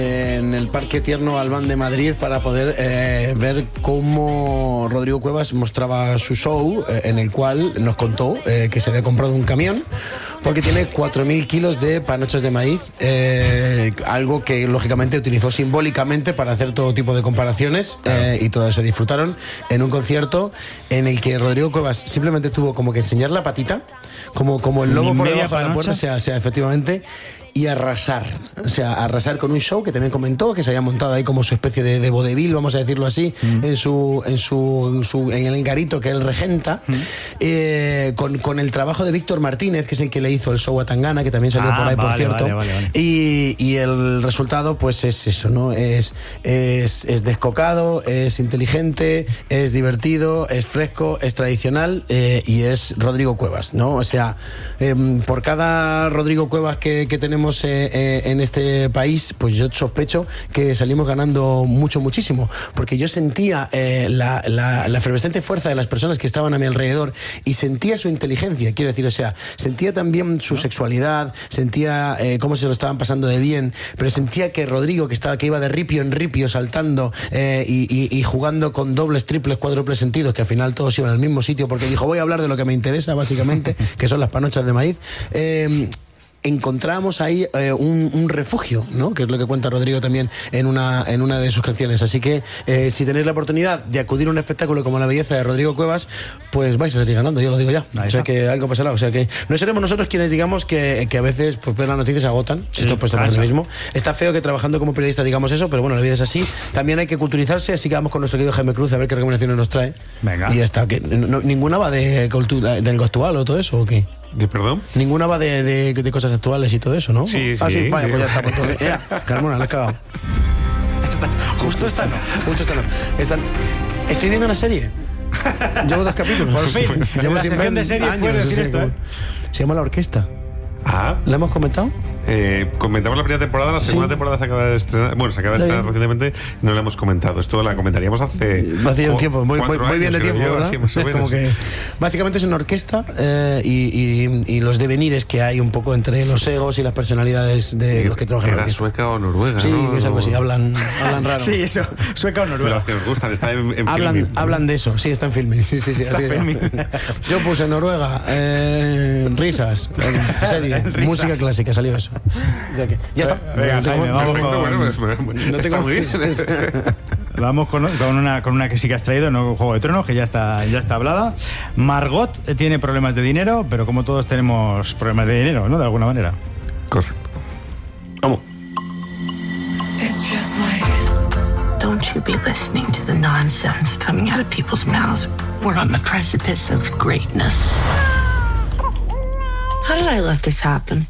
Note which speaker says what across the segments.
Speaker 1: en el Parque Tierno Albán de Madrid para poder ver cómo Rodrigo Cuevas mostraba su show, en el cual nos contó que se había comprado un camión porque tiene 4.000 kilos de panochas de maíz, algo que lógicamente utilizó simbólicamente para hacer todo tipo de comparaciones, y todos se disfrutaron en un concierto en el que Rodrigo Cuevas simplemente tuvo como que enseñar la patita, como el lobo por debajo de la puerta, sea efectivamente, y arrasar, o sea, arrasar con un show que también comentó que se había montado ahí como su especie de vodevil, vamos a decirlo así, en el garito que él regenta, con el trabajo de Víctor Martínez, que es el que le hizo el show a Tangana, que también salió por ahí, por cierto. Vale. Y el resultado pues es eso, ¿no? Es descocado, es inteligente, es divertido, es fresco, es tradicional, y es Rodrigo Cuevas, ¿no? O sea, por cada Rodrigo Cuevas que tenemos en este país, pues yo sospecho que salimos ganando muchísimo, porque yo sentía la efervescente fuerza de las personas que estaban a mi alrededor y sentía su inteligencia, quiero decir, o sea, sentía también su sexualidad, sentía cómo se lo estaban pasando de bien, pero sentía que Rodrigo, que iba de ripio en ripio saltando, y jugando con dobles, triples, cuádruples sentidos, que al final todos iban al mismo sitio, porque dijo, voy a hablar de lo que me interesa básicamente, que son las panochas de maíz. Encontramos ahí un refugio, ¿no? Que es lo que cuenta Rodrigo también en una de sus canciones. Así que si tenéis la oportunidad de acudir a un espectáculo como La Belleza de Rodrigo Cuevas, pues vais a salir ganando, yo lo digo ya. O sea que algo pasará. O sea que no seremos nosotros quienes digamos que a veces pues ver las noticias agotan. Sí, esto puesto por el mismo. Está feo que trabajando como periodista digamos eso, pero bueno, la vida es así. También hay que culturizarse, así que vamos con nuestro querido Jaime Cruz a ver qué recomendaciones nos trae. Venga. Y ya está. Que ninguna va de cultura, del actual o todo eso, ¿o qué?
Speaker 2: ¿Perdón?
Speaker 1: Ninguna va de cosas actuales y todo eso, ¿no?
Speaker 2: Sí.
Speaker 1: Sí. Vaya, pues ya está. Pues entonces, Carmona, la has cagado.
Speaker 3: Justo esta no.
Speaker 1: Estoy viendo una serie. Llevo 2 capítulos.
Speaker 3: Por fin.
Speaker 1: Llevo
Speaker 3: la sección de series puedes decir esto,
Speaker 1: Se llama La Orquesta.
Speaker 2: Ah.
Speaker 1: ¿La hemos comentado?
Speaker 2: Comentamos la primera temporada, la segunda temporada se acaba de estrenar. Bueno, se acaba de estrenar recientemente, no la hemos comentado. Esto la comentaríamos hace
Speaker 1: un tiempo, muy bien de tiempo, ¿verdad?
Speaker 2: Así, más o menos.
Speaker 1: Como que básicamente es una orquesta, y los devenires que hay un poco entre los egos y las personalidades de los que trabajan en la orquesta.
Speaker 2: ¿Sueca o noruega?
Speaker 1: Sí,
Speaker 2: ¿no?
Speaker 1: es algo así, hablan raro.
Speaker 3: Sí, eso, sueca o noruega.
Speaker 2: De las que nos gustan, está en Filmin.
Speaker 1: Hablan de eso, sí, está en Filmin. Sí,
Speaker 3: está en Filmin.
Speaker 1: Yo puse Noruega, risas, serie, música clásica, salió eso. O sea que, ya está.
Speaker 3: Venga, Jaime,
Speaker 2: Está muy bien.
Speaker 3: Vamos con una que sí que has traído, no Juego de Tronos, que ya está hablada. Margot tiene problemas de dinero, pero como todos tenemos problemas de dinero, ¿no? De alguna manera.
Speaker 2: Correcto.
Speaker 1: Vamos.
Speaker 4: Don't you be listening to the nonsense coming out of people's mouths. We're on the precipice of greatness. How did I let this happen?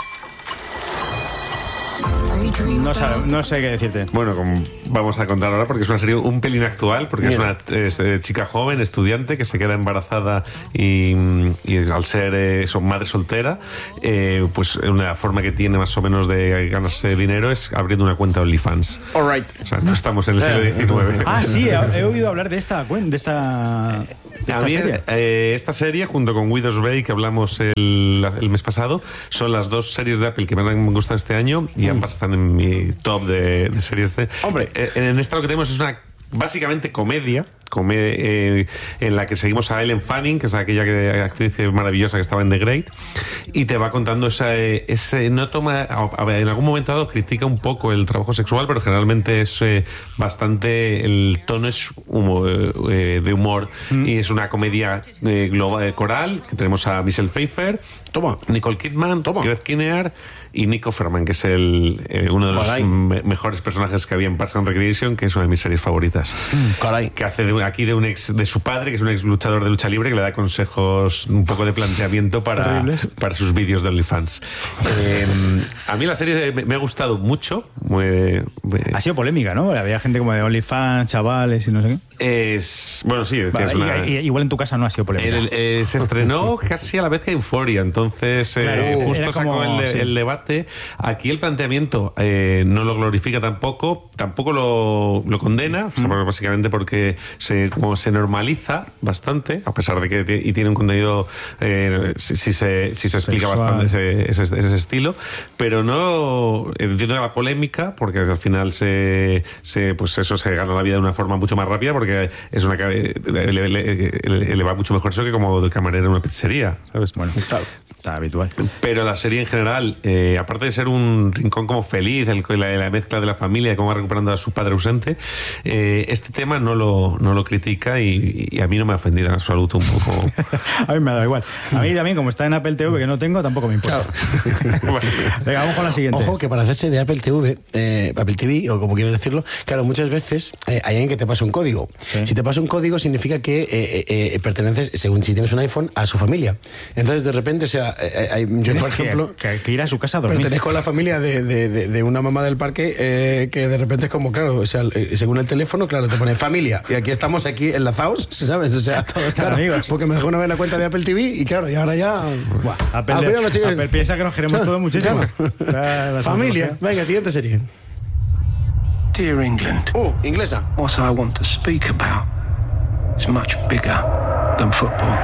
Speaker 3: No sé qué decirte.
Speaker 2: Bueno, vamos a contar ahora porque es una serie un pelín actual, porque es una chica joven, estudiante, que se queda embarazada y al ser madre soltera, pues una forma que tiene más o menos de ganarse dinero es abriendo una cuenta OnlyFans.
Speaker 1: All right.
Speaker 2: O sea, no estamos en el siglo XIX.
Speaker 3: Ah, sí, he oído hablar de esta serie.
Speaker 2: Esta serie, junto con Widow's Bay, que hablamos el mes pasado, son las 2 series de Apple que me han gustado este año, y ambas están en mi top de series de...
Speaker 1: Hombre,
Speaker 2: en esta lo que tenemos es una básicamente comedia en la que seguimos a Ellen Fanning, que es aquella actriz maravillosa que estaba en The Great, y te va contando no toma, en algún momento dado critica un poco el trabajo sexual, pero generalmente es bastante, el tono es de humor, y es una comedia coral, que tenemos a Michelle Pfeiffer, Nicole Kidman, Gareth Kinnear y Nick Offerman, que es uno de los mejores personajes que había en Parks and Recreation, que es una de mis series favoritas. Que hace de su padre, que es un ex luchador de lucha libre, que le da consejos, un poco de planteamiento para sus vídeos de OnlyFans. A mí la serie me ha gustado mucho.
Speaker 3: Ha sido polémica, ¿no? Había gente como de OnlyFans, chavales y no sé qué.
Speaker 2: Bueno, sí,
Speaker 3: Vale,
Speaker 2: es una...
Speaker 3: igual en tu casa no ha sido polémica.
Speaker 2: Se estrenó casi a la vez que Euphoria, entonces
Speaker 3: Claro,
Speaker 2: justo
Speaker 3: era
Speaker 2: sacó
Speaker 3: como-
Speaker 2: el debate. Aquí el planteamiento no lo glorifica tampoco lo condena, o sea, básicamente porque como se normaliza bastante, a pesar de que y tiene un contenido, si se explica
Speaker 3: Sexual.
Speaker 2: bastante ese estilo, pero no entiendo la polémica, porque al final pues eso se gana la vida de una forma mucho más rápida, porque es le va mucho mejor eso que como de camarero en una pizzería, ¿sabes?
Speaker 3: Bueno, está habitual.
Speaker 2: Pero la serie en general, aparte de ser un rincón como feliz, la mezcla de la familia, de cómo va recuperando a su padre ausente, este tema no lo critica y a mí no me ha ofendido en absoluto un poco.
Speaker 3: A mí me ha dado igual. A mí también, como está en Apple TV, que no tengo, tampoco me importa. Venga, vamos con la siguiente.
Speaker 1: Ojo, que para hacerse de Apple TV, o como quieras decirlo, claro, muchas veces hay alguien que te pasa un código.
Speaker 3: Sí.
Speaker 1: Si te pasa un código, significa que perteneces, según si tienes un iPhone, a su familia. Entonces, de repente, o sea, yo,
Speaker 3: Tienes
Speaker 1: por ejemplo,
Speaker 3: que ir a su casa a dormir.
Speaker 1: pertenezco a la familia de una mamá del parque que de repente es como, claro, o sea, según el teléfono, claro, te pone familia. Y aquí estamos enlazados, ¿sabes? O sea,
Speaker 3: Todos están
Speaker 1: claro,
Speaker 3: amigos.
Speaker 1: porque me dejó una vez la cuenta de Apple TV y claro, y ahora ya...
Speaker 3: Buah, Apple,
Speaker 1: cuidado, chicos.
Speaker 3: Apple piensa que nos queremos todos muchísimo. La
Speaker 1: Familia.
Speaker 3: tecnología.
Speaker 1: Venga, siguiente serie.
Speaker 5: Dear England,
Speaker 1: Inglesa.
Speaker 5: what I want to speak about is much bigger than football.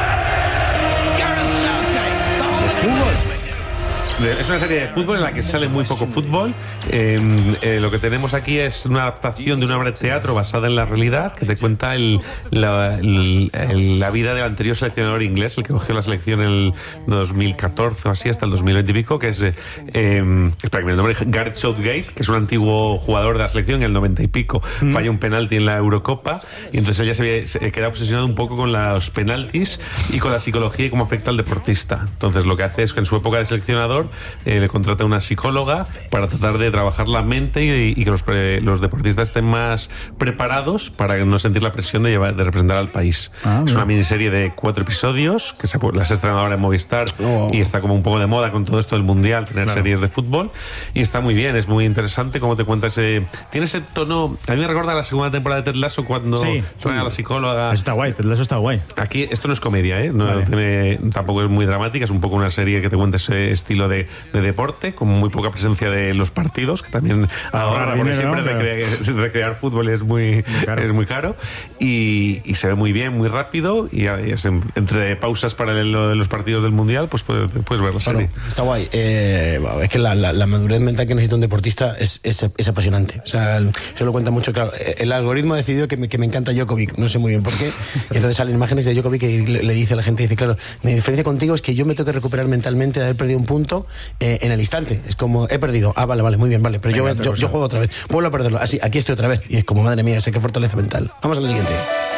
Speaker 2: Es una serie de fútbol en la que sale muy poco fútbol. Lo que tenemos aquí es una adaptación de una obra de teatro basada en la realidad que te cuenta la vida del anterior seleccionador inglés, el que cogió la selección en el 2014 o así, hasta el 2020 y pico, que es espera, que me nombre, Gareth Southgate, que es un antiguo jugador de la selección en el 90 y pico. Falla un penalti en la Eurocopa y entonces ella se queda obsesionado un poco con los penaltis y con la psicología y cómo afecta al deportista. Entonces lo que hace es que en su época de seleccionador le contrata a una psicóloga para tratar de trabajar la mente y que los deportistas estén más preparados para no sentir la presión de representar al país. Es una miniserie de 4 episodios que las estrenado ahora en Movistar y está como un poco de moda con todo esto del mundial, tener series de fútbol, y está muy bien, es muy interesante cómo te cuenta tiene ese tono. A mí me recuerda a la segunda temporada de Ted Lasso cuando trae a la psicóloga.
Speaker 3: Eso está guay, eso está guay.
Speaker 2: Aquí esto no es comedia, no
Speaker 3: Vale.
Speaker 2: tampoco es muy dramática, es un poco una serie que te cuenta ese estilo de deporte, con muy poca presencia de los partidos, que también ahora, porque siempre recrear fútbol es muy caro, y se ve muy bien, muy rápido, y entre pausas para los partidos del mundial, pues puedes ver la serie.
Speaker 1: Bueno, está guay. Es que la madurez mental que necesita un deportista es apasionante. O sea, se lo cuenta mucho, claro. El algoritmo ha decidido que me encanta Djokovic, no sé muy bien por qué. Y entonces salen imágenes de Djokovic y le dice a la gente, dice, claro, mi diferencia contigo es que yo me tengo que recuperar mentalmente de haber perdido un punto en el instante. Es como, he perdido. Ah, vale, muy bien, vale. Pero yo juego otra vez. Vuelvo a perderlo. Así, aquí estoy otra vez. Y es como, madre mía, sé que fortaleza mental. Vamos a la siguiente.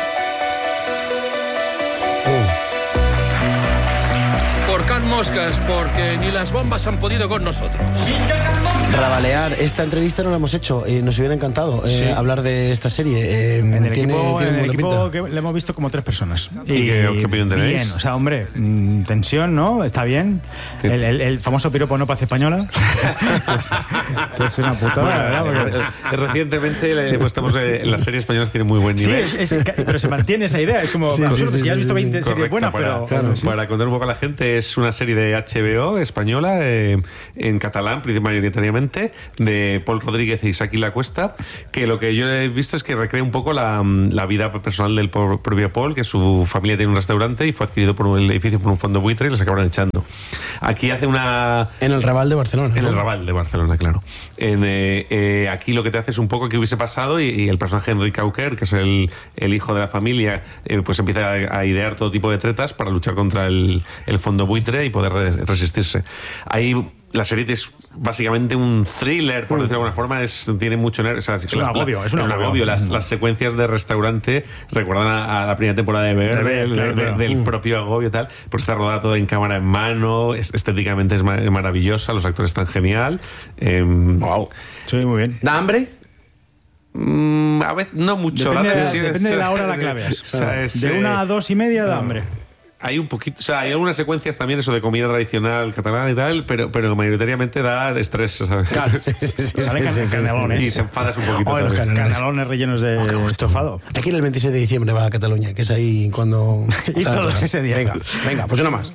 Speaker 6: Por Can Moscas, porque ni las bombas han podido con nosotros.
Speaker 1: Rabalear, esta entrevista no la hemos hecho. Nos hubiera encantado hablar de esta serie.
Speaker 3: En el
Speaker 1: tiene buena
Speaker 3: equipo
Speaker 1: pinta.
Speaker 3: que le hemos visto como 3 personas.
Speaker 2: ¿Y qué opinión tenéis?
Speaker 3: Bien, o sea, hombre, tensión, ¿no? Está bien. El famoso piropo no paz española. que es una putada, la verdad. Porque...
Speaker 2: Recientemente estamos en las series españolas tienen muy buen nivel.
Speaker 3: Sí, pero se mantiene esa idea. Es como, si has visto 20 series
Speaker 2: Correcto,
Speaker 3: buenas, pero...
Speaker 2: Para contar un poco a la gente, es una serie de HBO española, en catalán mayoritariamente, de Pol Rodríguez e Isaki Lacuesta, que lo que yo he visto es que recrea un poco la vida personal del propio Pol, que su familia tiene un restaurante y fue adquirido por el edificio por un fondo buitre y les acabaron echando. Aquí hace una...
Speaker 1: En el Raval de Barcelona.
Speaker 2: En el Raval de Barcelona, claro. Aquí lo que te hace es un poco qué hubiese pasado y el personaje de Enrique Auquer, que es el hijo de la familia, pues empieza a idear todo tipo de tretas para luchar contra el fondo buitre y poder resistirse. Ahí la serie es básicamente un thriller, por decirlo de alguna forma, tiene mucho nervio. O sea,
Speaker 3: es un agobio. Es un
Speaker 2: agobio. Las secuencias de restaurante recuerdan a la primera temporada de Bear, del propio agobio y tal, porque está rodada todo en cámara en mano, estéticamente es maravillosa, los actores están genial.
Speaker 1: Wow.
Speaker 3: Sí, muy bien.
Speaker 1: ¿Da hambre?
Speaker 2: A veces no mucho.
Speaker 3: Depende de la hora a la que la veas. De 1 a 2 y media da hambre.
Speaker 2: hay un poquito, o sea, hay algunas secuencias también eso de comida tradicional catalana y tal, pero mayoritariamente da estrés, ¿sabes?
Speaker 1: Claro, sí,
Speaker 3: Salen canelones.
Speaker 2: Y te enfadas un poquito.
Speaker 1: Oh, los
Speaker 2: también.
Speaker 3: Canelones rellenos de estofado.
Speaker 1: Hay que ir el 26 de diciembre va a Cataluña, que es ahí cuando...
Speaker 3: Y
Speaker 1: ¿sabes?
Speaker 3: todos ese día.
Speaker 1: Venga, pues una más.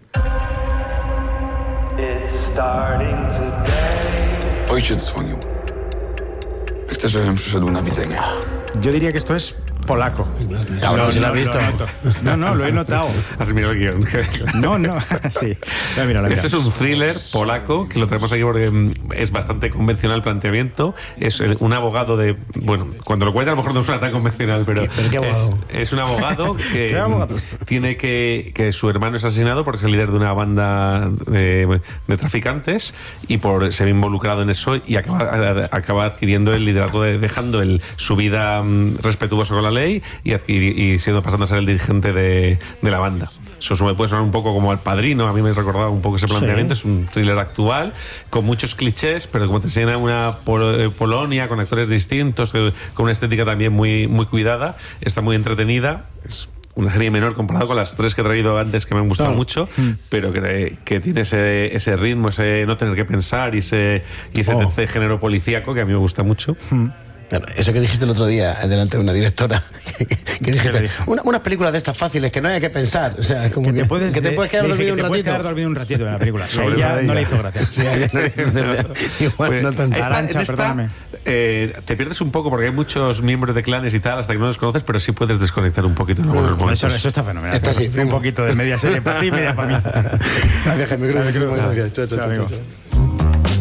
Speaker 7: Ojciec dzwonił. Chce, żebym przyszedł na widzenie.
Speaker 3: Yo diría que esto es polaco.
Speaker 1: Cabrón, si lo has visto.
Speaker 3: No, lo he notado.
Speaker 2: Has mirado el guión.
Speaker 3: No, sí. Mira.
Speaker 2: Este es un thriller polaco que lo tenemos aquí porque es bastante convencional el planteamiento. Es un abogado de... Bueno, cuando lo cuenta a lo mejor no suena tan convencional, pero
Speaker 1: ¿Qué abogado?
Speaker 2: es un abogado que
Speaker 3: ¿Qué abogado?
Speaker 2: tiene que su hermano es asesinado porque es el líder de una banda de traficantes y por se ve involucrado en eso y acaba adquiriendo el liderazgo, dejando su vida respetuosa con la ley y siendo pasando a ser el dirigente de la banda. Eso puede sonar un poco como El Padrino, a mí me recordaba un poco ese planteamiento. Sí. Es un thriller actual con muchos clichés, pero como te enseña una Polonia con actores distintos, con una estética también muy, muy cuidada, está muy entretenida. Es una serie menor comparado con las 3 que he traído antes que me han gustado mucho, pero que tiene ese ritmo, ese no tener que pensar y ese tercer género policíaco que a mí me gusta mucho.
Speaker 1: Eso que dijiste el otro día delante de una directora, que dijiste, unas películas de estas fáciles que no hay que pensar, o sea, como que te puedes quedar dormido un ratito.
Speaker 3: Puedes quedar dormido un ratito en la película. Sobre ya no le hizo gracia.
Speaker 1: Sí, igual pues, no tanto.
Speaker 3: Arantxa, perdóname.
Speaker 2: Te pierdes un poco porque hay muchos miembros de clanes y tal hasta que no los conoces, pero sí puedes desconectar un poquito en algunos momentos.
Speaker 3: Eso está fenomenal.
Speaker 1: Está así,
Speaker 3: un poquito de media serie para ti y media para mí.
Speaker 1: Gracias, Jaime. Gracias. Chao.